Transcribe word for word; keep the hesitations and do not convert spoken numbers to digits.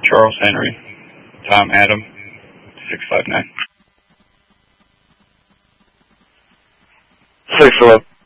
Charles Henry, Tom Adam, six five nine. six hello.